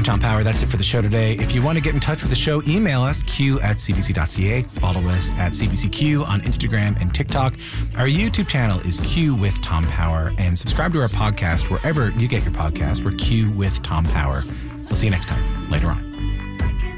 Tom Power. That's it for the show today. If you want to get in touch with the show, email us, q@cbc.ca. Follow us at CBCQ on Instagram and TikTok. Our YouTube channel is Q with Tom Power. And subscribe to our podcast wherever you get your podcast. We're Q with Tom Power. We'll see you next time. Later on.